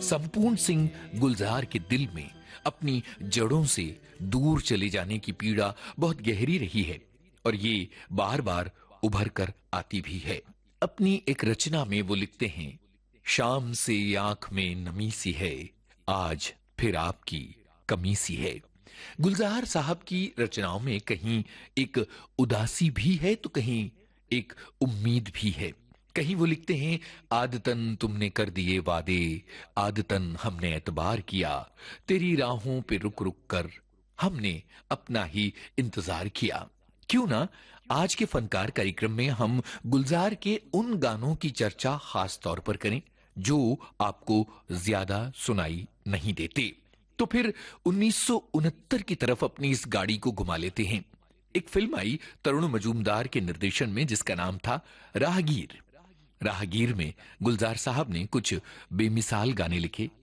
संपूर्ण सिंह गुलजार के दिल में अपनी जड़ों से दूर चले जाने की पीड़ा बहुत गहरी रही है और ये बार बार उभर कर आती भी है। अपनी एक रचना में वो लिखते हैं, शाम से आंख में नमी सी है, आज फिर आपकी कमी सी है। गुलजार साहब की रचनाओं में कहीं एक उदासी भी है तो कहीं एक उम्मीद भी है। कहीं वो लिखते हैं, आदतन तुमने कर दिए वादे, आदतन हमने एतबार किया, तेरी राहों पे रुक रुक कर हमने अपना ही इंतजार किया। क्यों ना आज के फनकार कार्यक्रम में हम गुलजार के उन गानों की चर्चा खास तौर पर करें जो आपको ज्यादा सुनाई नहीं देते। तो फिर 1969 की तरफ अपनी इस गाड़ी को घुमा लेते हैं। एक फिल्म आई तरुण मजूमदार के निर्देशन में जिसका नाम था राहगीर। राहगीर में गुलजार साहब ने कुछ बेमिसाल गाने लिखे